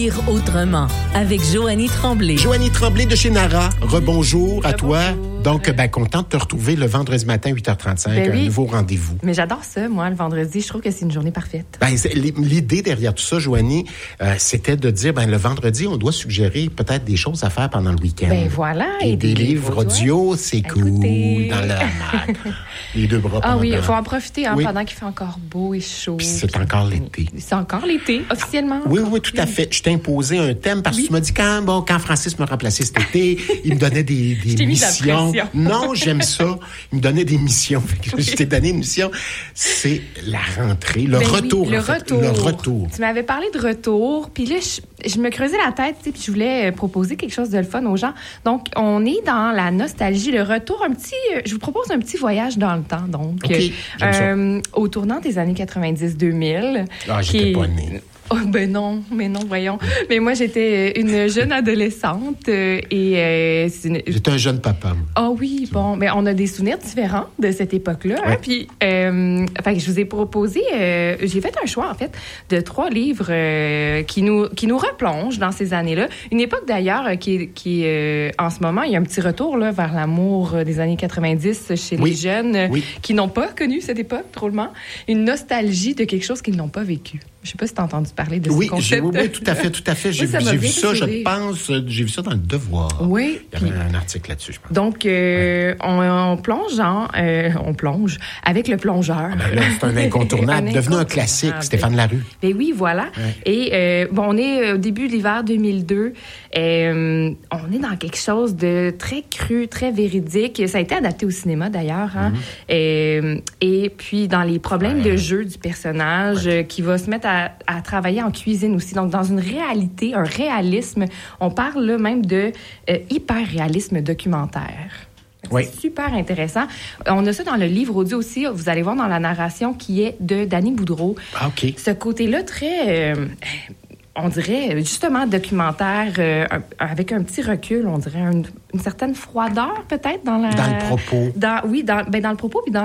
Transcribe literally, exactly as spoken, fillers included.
Lire autrement avec Joanie Tremblay. Joanie Tremblay de chez Nara. Rebonjour à toi. Donc, ben, contente de te retrouver le vendredi matin, huit heures trente-cinq, ben oui. un nouveau rendez-vous. Mais j'adore ça, moi, le vendredi. Je trouve que c'est une journée parfaite. Ben, c'est, l'idée derrière tout ça, Joanie, euh, c'était de dire, ben, le vendredi, on doit suggérer peut-être des choses à faire pendant le week-end. Ben voilà. Et, et des, des livres audio, ouais. c'est Écoutez. cool, dans le hamac. Les deux bras. Ah oui, il pendant... faut en profiter hein, oui. pendant qu'il fait encore beau et chaud. Puis c'est puis... encore l'été. C'est encore l'été, officiellement. Oui, oui, tout à fait. Je t'ai imposé un thème parce que oui. tu m'as dit quand, bon, quand Francis me remplaçait cet été, il me donnait des, des je missions. Mis la non, j'aime ça. Il me donnait des missions. Fait que oui. Je t'ai donné une mission. C'est la rentrée, le ben retour. Oui, le en fait. retour. Le retour. Tu m'avais parlé de retour, puis là, je, je me creusais la tête, tu sais, puis je voulais proposer quelque chose de le fun aux gens. Donc, on est dans la nostalgie, le retour, un petit. Je vous propose un petit voyage dans le temps, donc. Okay, euh, au tournant des années quatre-vingt-dix deux mille. Ah, j'étais qui... pas née. Oh, ben non, mais non, voyons. Mais moi, j'étais une jeune adolescente euh, et... Euh, c'est une... J'étais un jeune papa. Ah oh, oui, bon, mais on a des souvenirs différents de cette époque-là. Ouais. Hein, puis, euh, enfin, je vous ai proposé... Euh, j'ai fait un choix, en fait, de trois livres euh, qui, nous, qui nous replongent dans ces années-là. Une époque, d'ailleurs, qui, qui euh, en ce moment, il y a un petit retour là, vers l'amour des années quatre-vingt-dix chez oui. les jeunes oui. qui n'ont pas connu cette époque, drôlement. Une nostalgie de quelque chose qu'ils n'ont pas vécu. Je sais pas si tu as entendu parler de oui, ce concept. Oui, oui, tout à fait, tout à fait. J'ai, oui, j'ai vu ça, je pense, j'ai vu ça dans le Devoir. Oui. Il y avait puis, un article là-dessus, je pense. Donc, euh, ouais. on, on plonge en... Euh, on plonge avec le plongeur. Ah ben là, c'est un incontournable, un devenu un classique, Stéphane Larue. Ben oui, voilà. Ouais. Et euh, bon, on est au début de l'hiver deux mille deux. Euh, on est dans quelque chose de très cru, très véridique. Ça a été adapté au cinéma, d'ailleurs. Hein? Mm-hmm. Euh, et puis, dans les problèmes ouais. de jeu du personnage ouais. euh, qui va se mettre à, à travailler en cuisine aussi. Donc, dans une réalité, un réalisme, on parle là même de euh, hyper-réalisme documentaire. Oui. C'est super intéressant. On a ça dans le livre audio aussi. Vous allez voir dans la narration qui est de Danny Boudreau. Ah, OK. Ce côté-là très... Euh, on dirait, justement, documentaire, euh, avec un petit recul, on dirait une, une certaine froideur, peut-être, dans la... Dans le propos. Dans, oui, dans, ben, dans le propos, puis dans